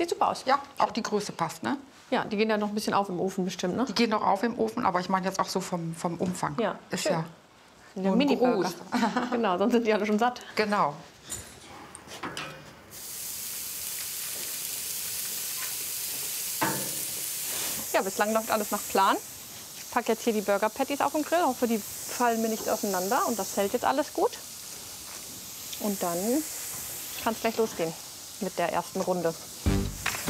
Sieht super aus. Ja, auch die Größe passt, ne? Ja, die gehen ja noch ein bisschen auf im Ofen bestimmt, ne? Die gehen noch auf im Ofen, aber ich meine jetzt auch so vom Umfang. Ja, ist schön. ja Ja, nur ein Mini-Burger. Gruß. Genau, sonst sind die alle schon satt. Genau. Ja, bislang läuft alles nach Plan. Ich packe jetzt hier die Burger Patties auf den Grill, hoffe, die fallen mir nicht auseinander und das hält jetzt alles gut. Und dann kann es gleich losgehen mit der ersten Runde.